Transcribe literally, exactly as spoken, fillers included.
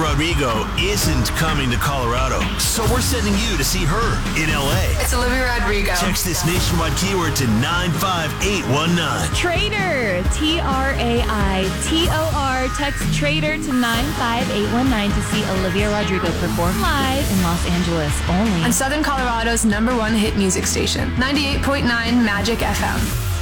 Rodrigo isn't coming to Colorado, so we're sending you to see her in L A. It's Olivia Rodrigo. Text this nationwide keyword to nine five eight one nine. Traitor, T R A I T O R. Text Traitor to nine five eight one nine to see Olivia Rodrigo perform live in Los Angeles only On Southern Colorado's number one hit music station, ninety-eight point nine Magic F M.